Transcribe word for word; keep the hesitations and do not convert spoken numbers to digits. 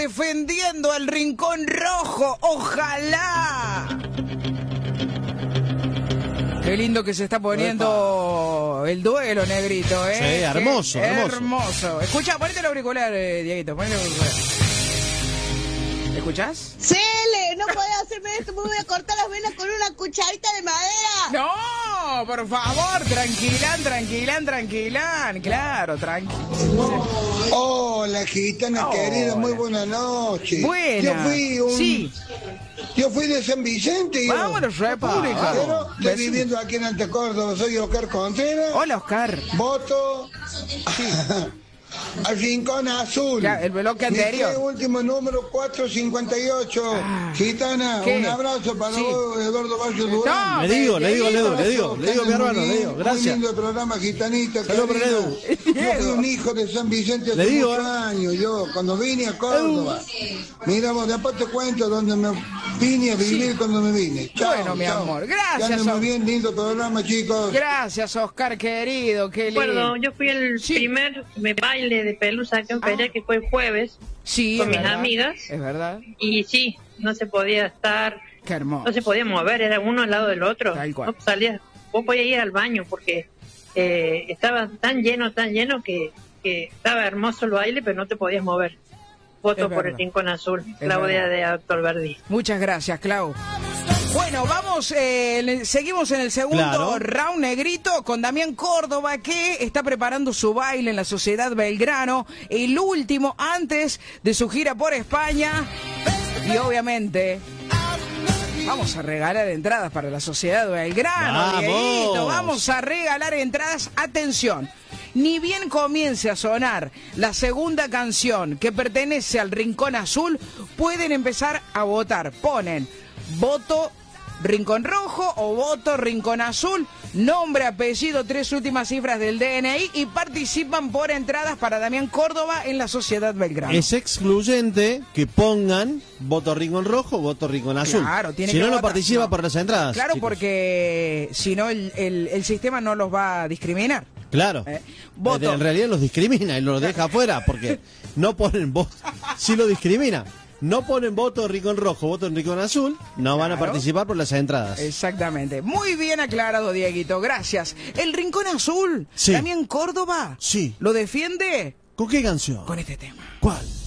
Defendiendo el Rincón Rojo, ojalá. Qué lindo que se está poniendo el duelo, negrito, ¿eh? Sí, hermoso, Qué hermoso. Hermoso. Escucha, ponete el auricular, eh, Dieguito, ponete el auricular. ¿Escuchás? Cele, no podés hacerme esto, me voy a cortar las venas con una cucharita de madera. No, por favor, tranquilán, tranquilán, tranquilán. Claro, tranquilo. Hola, gitana Hola. querida, muy buena noche. Buena. Yo fui un... Sí. Yo fui de San Vicente. Yo. Vámonos, República. Pero estoy Vecino. viviendo aquí en Alta Córdoba. Soy Oscar Contreras. Hola, Oscar. Voto al Rincón Azul. Ya, el bloque anterior. Mi último número cuatrocientos cincuenta y ocho. Ah. Gitana, ¿Qué? un abrazo para Sí. vos, Eduardo Barrio Durán. No, Le digo, le digo, le digo, le digo, Que le digo, mi andes muy hermano, le bien, digo, Muy gracias. lindo el programa, gitanita. Saludos para querida. Edu. Yo fui un hijo de San Vicente hace Le digo, muchos eh. años. Yo, cuando vine a Córdoba. Mira, vos, después te cuento donde me vine a vivir cuando me vine. Chao, Bueno, mi chao. amor, Que gracias, anden muy Oscar. bien, lindo programa, chicos. Gracias, Oscar, querido. Qué lindo. Recuerdo, yo fui el Sí. primer me baile de pelusa acá en Ah. Pereira, que fue el jueves, Sí, con es mis verdad. amigas. Es verdad. y sí, no se podía estar, Qué hermoso. no se podía mover, era uno al lado del otro. Tal cual. No salías, vos podías ir al baño porque eh, estaba tan lleno, tan lleno que, que estaba hermoso el baile, pero no te podías mover. Voto Es por verdad. el Rincón Azul, Es Claudia verdad. de Actor Verdi. Muchas gracias, Clau. Bueno, vamos, eh, le- seguimos en el segundo Claro. round, negrito, con Damián Córdoba, que está preparando su baile en la Sociedad Belgrano, el último antes de su gira por España. Y obviamente vamos a regalar entradas para la Sociedad Belgrano, ¡Vamos! Dieguito. Vamos a regalar entradas. Atención, ni bien comience a sonar la segunda canción que pertenece al Rincón Azul, pueden empezar a votar. Ponen voto Rincón Rojo o voto Rincón Azul, nombre, apellido, tres últimas cifras del D N I y participan por entradas para Damián Córdoba en la Sociedad Belgrano. Es excluyente que pongan voto Rincón Rojo, voto Rincón Azul. Claro, tiene si que no, no votar. participa No. por las entradas. Claro, chicos. porque si no el, el, el sistema no los va a discriminar. Claro. Eh, voto. En realidad los discrimina y los deja afuera porque no ponen voto. Sí lo discrimina. No ponen voto Rincón Rojo, voto en Rincón Azul, no van a Claro. participar por las entradas. Exactamente. Muy bien aclarado, Dieguito. Gracias. El Rincón Azul, Sí. también Córdoba. Sí. ¿Lo defiende? ¿Con qué canción? Con este tema. ¿Cuál?